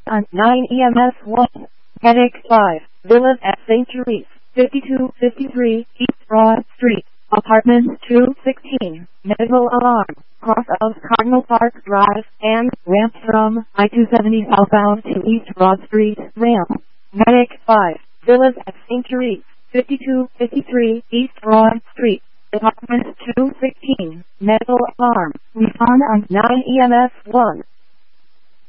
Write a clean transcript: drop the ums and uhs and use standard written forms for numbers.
on 9 EMS 1. Medic 5. Villas at St. Therese, 5253 East Broad Street, Apartment 216. Medical alarm. Cross of Cardinal Park Drive and ramp from I-270 southbound to East Broad Street. Ramp. Medic 5. Villas at St. Therese, 5253 East Broad Street, Apartment 216. Medical alarm. Respond on 9 EMS 1.